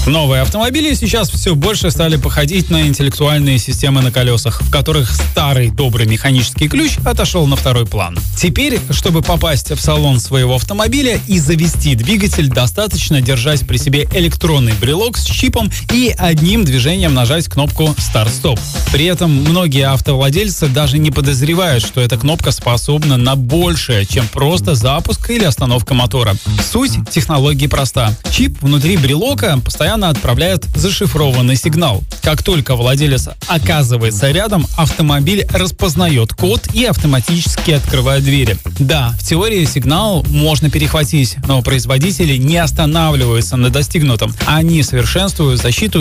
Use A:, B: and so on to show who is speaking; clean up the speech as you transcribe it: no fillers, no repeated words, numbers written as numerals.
A: Новые автомобили сейчас все больше стали походить на интеллектуальные системы на колесах, в которых старый добрый механический ключ отошел на второй план. Теперь, чтобы попасть в салон своего автомобиля и завести двигатель, достаточно держать при себе электронный брелок с чипом и одним движением нажать кнопку «Старт-стоп». При этом многие автовладельцы даже не подозревают, что эта кнопка способна на большее, чем просто запуск или остановка мотора. Суть технологии проста. Чип внутри брелока постоянно отправляет зашифрованный сигнал. Как только владелец оказывается рядом, автомобиль распознает код и автоматически открывает двери. Да, в теории сигнал можно перехватить, но производители не останавливаются на достигнутом. Они совершенствуют защиту